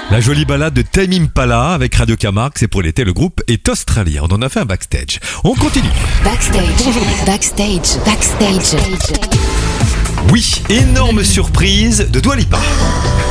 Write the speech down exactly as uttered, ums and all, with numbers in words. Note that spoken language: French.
La jolie balade de Tame Impala avec Radio Camargue, c'est pour l'été, le groupe est australien. On en a fait un backstage. On continue. Backstage. Pour aujourd'hui. Backstage. Backstage. Oui, énorme surprise de Dua Lipa.